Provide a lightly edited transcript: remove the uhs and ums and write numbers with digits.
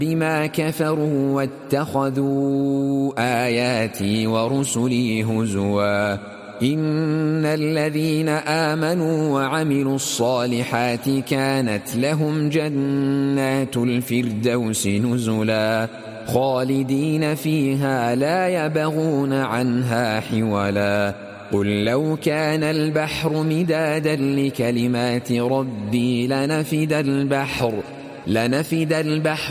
بما كفروا واتخذوا آياتي ورسلي هزوا إن الذين آمنوا وعملوا الصالحات كانت لهم جنات الفردوس نزلا خالدين فيها لا يبغون عنها حولا قل لو كان البحر مدادا لكلمات ربي لنفد البحر